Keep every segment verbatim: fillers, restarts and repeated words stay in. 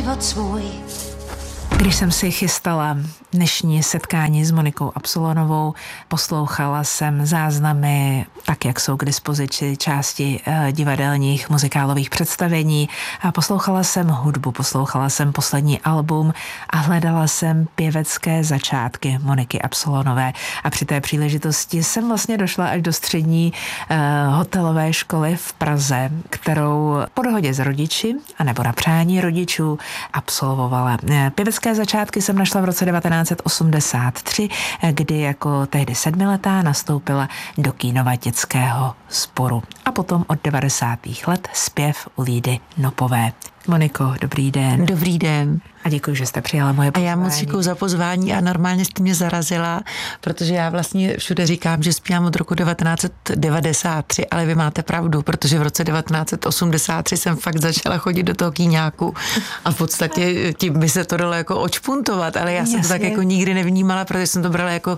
Když jsem si chystala dnešní setkání s Monikou Absolonovou, poslouchala jsem záznamy, tak jak jsou k dispozici části divadelních muzikálových představení, a poslouchala jsem hudbu, poslouchala jsem poslední album a hledala jsem pěvecké začátky Moniky Absolonové. A při té příležitosti jsem vlastně došla až do střední uh, hotelové školy v Praze, kterou po dohodě s rodiči, anebo na přání rodičů, absolvovala. Pěvecké začátky jsem našla v roce devatenáct set osmdesát tři, kdy jako tehdy sedmiletá nastoupila do Kínova dětského sboru. A potom od devadesátých let zpěv u Lídy Nopové. Moniko, dobrý den. Dobrý den. A děkuji, že jste přijala moje pozvání. A já moc děkuji za pozvání a normálně jste mě zarazila, protože já vlastně všude říkám, že zpívám od roku devatenáct set devadesát tři, ale vy máte pravdu, protože v roce devatenáct set osmdesát tři jsem fakt začala chodit do toho kýňáku a v podstatě tím by se to dalo jako očpuntovat, ale já Jasně. jsem to tak jako nikdy nevnímala, protože jsem to brala jako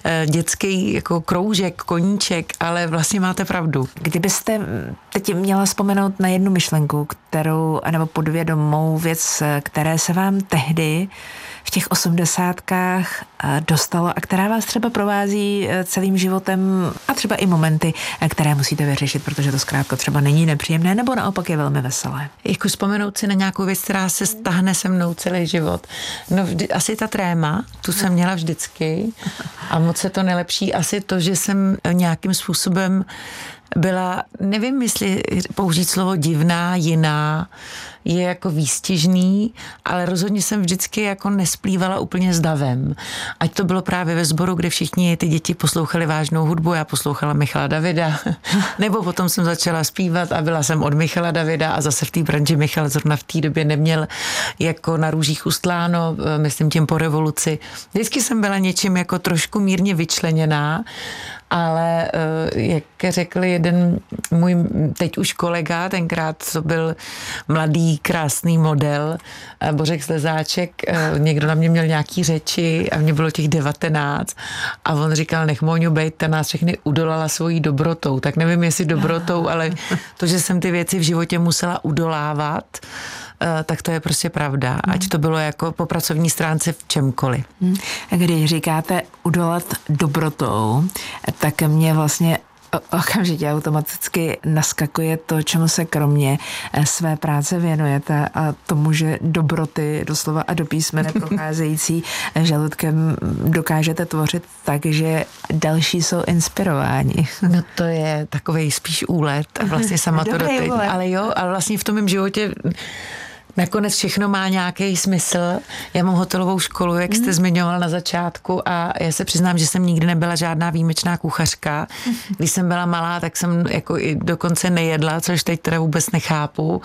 dětský jako kroužek, koníček, ale vlastně máte pravdu. Kdybyste teď měla vzpomenout na jednu myšlenku, kterou, nebo podvědomou věc, které se vám tehdy v těch osmdesátkách dostalo a která vás třeba provází celým životem a třeba i momenty, které musíte vyřešit, protože to zkrátka třeba není nepříjemné, nebo naopak je velmi veselé. Jako vzpomenout si na nějakou věc, která se stahne se mnou celý život. No vždy, asi ta tréma, tu jsem měla vždycky a moc se to nelepší. Asi to, že jsem nějakým způsobem byla, nevím, jestli použít slovo divná, jiná, je jako výstižný, ale rozhodně jsem vždycky jako nesplývala úplně s davem. Ať to bylo právě ve sboru, kde všichni ty děti poslouchali vážnou hudbu, já poslouchala Michala Davida, nebo potom jsem začala zpívat a byla jsem od Michala Davida a zase v té branži Michal zrovna v té době neměl jako na růžích ustláno, myslím tím po revoluci. Vždycky jsem byla něčím jako trošku mírně vyčleněná, ale jak řekl jeden můj teď už kolega, tenkrát to byl mladý, krásný model, Bořek Slezáček, někdo na mě měl nějaký řeči a mě bylo těch devatenáct a on říkal, nech Moňu bejt, ta nás všechny udolala svojí dobrotou. Tak nevím, jestli dobrotou, ale to, že jsem ty věci v životě musela udolávat, tak to je prostě pravda. Ať to bylo jako po pracovní stránce v čemkoliv. Když říkáte udolat dobrotou, tak mě vlastně okamžitě automaticky naskakuje to, čemu se kromě své práce věnujete, a tomu, že dobroty doslova a do písmene procházející žaludkem dokážete tvořit tak, že další jsou inspirováni. No to je takovej spíš úlet a vlastně sama to doteď. Ale jo, ale vlastně v tom mém životě nakonec všechno má nějaký smysl. Já mám hotelovou školu, jak jste zmiňoval na začátku, a já se přiznám, že jsem nikdy nebyla žádná výjimečná kuchařka. Když jsem byla malá, tak jsem jako i dokonce nejedla, což teď teda vůbec nechápu.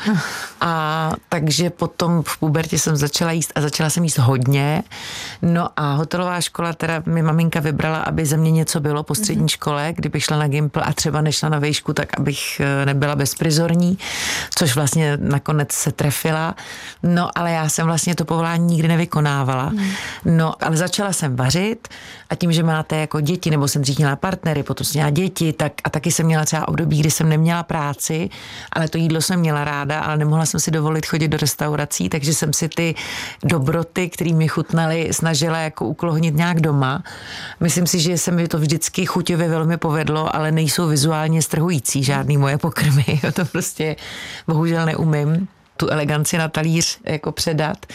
A takže potom v pubertě jsem začala jíst a začala jsem jíst hodně. No a hotelová škola, teda mi maminka vybrala, aby ze mě něco bylo po střední škole, kdybych šla na Gimpl a třeba nešla na vejšku, tak abych nebyla bezprizorní, což vlastně nakonec se trefila. No, ale já jsem vlastně to povolání nikdy nevykonávala. Hmm. No, ale začala jsem vařit a tím, že máte jako děti, nebo jsem dřív měla partnery, potom jsem měla děti, tak a taky jsem měla třeba období, kdy jsem neměla práci, ale to jídlo jsem měla ráda, ale nemohla jsem si dovolit chodit do restaurací, takže jsem si ty dobroty, které mi chutnaly, snažila jako uklohnit nějak doma. Myslím si, že se mi to vždycky chuťově velmi povedlo, ale nejsou vizuálně strhující žádný moje pokrmy. To prostě bohužel neumím tu eleganci na talíř jako předat.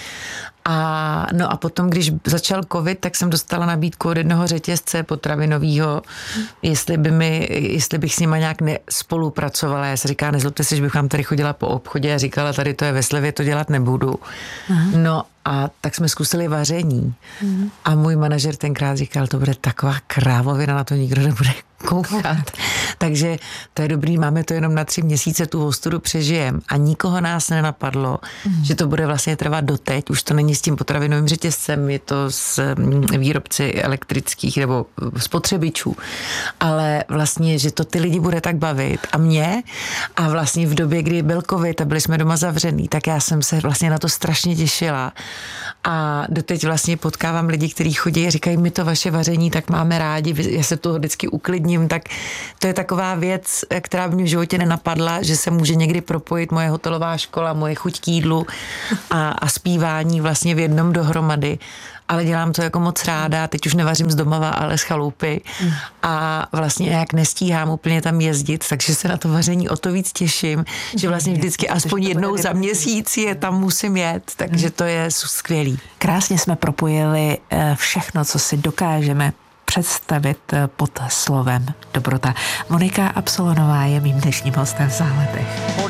A no a potom, když začal covid, tak jsem dostala nabídku od jednoho řetězce potravinového, jestli by mi, jestli bych s nima nějak nespolupracovala. Já se říká, nezlobte se, že bych vám tady chodila po obchodě a říkala, tady to je ve slevě, to dělat nebudu. Aha. No a tak jsme zkusili vaření. Mhm. A můj manažer tenkrát říkal, to bude taková krávovina, na to nikdo nebude koukat. Takže to je dobrý, máme to jenom na tři měsíce, tu ostudu přežijem. A nikoho nás nenapadlo, mhm. že to bude vlastně trvat doteď. Už to není s tím potravinovým řetězcem, je to s výrobci elektrických nebo spotřebičů. Ale vlastně, že to ty lidi bude tak bavit. A mě, a vlastně v době, kdy byl covid a byli jsme doma zavřený, tak já jsem se vlastně na to strašně těšila. A doteď vlastně potkávám lidi, kteří chodí a říkají, my to vaše vaření tak máme rádi, já se toho vždycky uklidním, tak to je taková věc, která by mě v životě nenapadla, že se může někdy propojit moje hotelová škola, moje chuť k jídlu a, a zpívání vlastně v jednom dohromady. Ale dělám to jako moc ráda, teď už nevařím z domova, ale z chalupy a vlastně jak nestíhám úplně tam jezdit, takže se na to vaření o to víc těším, že vlastně vždycky aspoň jednou za měsíc je tam musím jet, takže to je skvělý. Krásně jsme propojili všechno, co si dokážeme představit pod slovem dobrota. Monika Absolonová je mým dnešním hostem v Záletech.